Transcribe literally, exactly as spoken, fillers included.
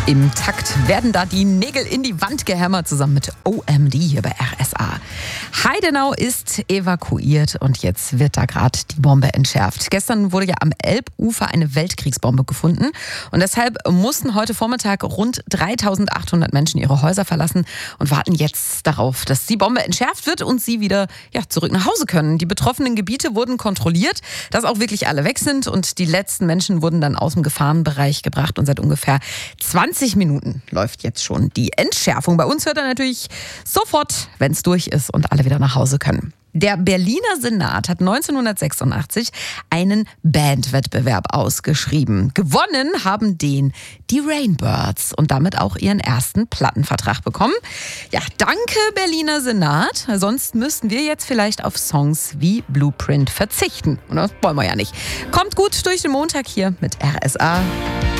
Im Takt werden da die Nägel in die Wand gehämmert, zusammen mit O M D hier bei R S A. Heidenau ist evakuiert und jetzt wird da gerade die Bombe entschärft. Gestern wurde ja am Elbufer eine Weltkriegsbombe gefunden und deshalb mussten heute Vormittag rund dreitausendachthundert Menschen ihre Häuser verlassen und warten jetzt darauf, dass die Bombe entschärft wird und sie wieder ja, zurück nach Hause können. Die betroffenen Gebiete wurden kontrolliert, dass auch wirklich alle weg sind und die letzten Menschen wurden dann aus dem Gefahrenbereich gebracht und seit ungefähr zwanzig Minuten läuft jetzt schon die Entschärfung. Bei uns hört er natürlich sofort, wenn es durch ist und alle wieder nach Hause können. Der Berliner Senat hat neunzehnhundertsechsundachtzig einen Bandwettbewerb ausgeschrieben. Gewonnen haben den die Rainbirds und damit auch ihren ersten Plattenvertrag bekommen. Ja, danke Berliner Senat. Sonst müssten wir jetzt vielleicht auf Songs wie Blueprint verzichten. Und das wollen wir ja nicht. Kommt gut durch den Montag hier mit R S A.